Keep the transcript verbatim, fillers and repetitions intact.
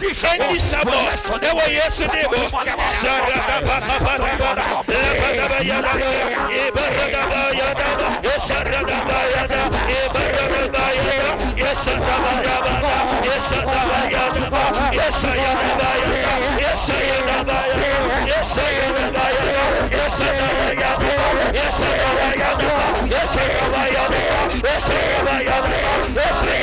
Endi sabo. Ewa yesu debo. Sarada baba baba. Labada bayada. Ebarada bayada. Esarada bayada. Ebarada bayada. Esarada bayada. Esarada bayada. Esarada bayada. Esarada bayada. Esarada bayada. Esarada bayada. Esarada bayada. Esarada bayada. Esarada bayada. Esarada